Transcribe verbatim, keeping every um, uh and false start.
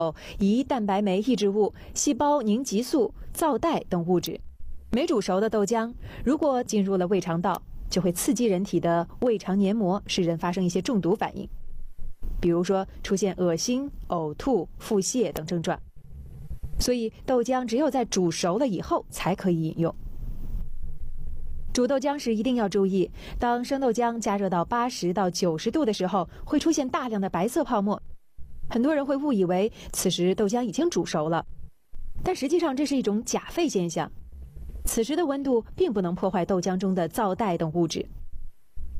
胰蛋白酶抑制物、细胞凝集素、皂带等物质。没煮熟的豆浆，如果进入了胃肠道，就会刺激人体的胃肠黏膜，使人发生一些中毒反应，比如说出现恶心、呕吐、腹泻等症状。所以豆浆只有在煮熟了以后才可以饮用。煮豆浆时一定要注意，当生豆浆加热到八十到九十度的时候，会出现大量的白色泡沫。很多人会误以为此时豆浆已经煮熟了，但实际上这是一种假沸现象。此时的温度并不能破坏豆浆中的皂带等物质。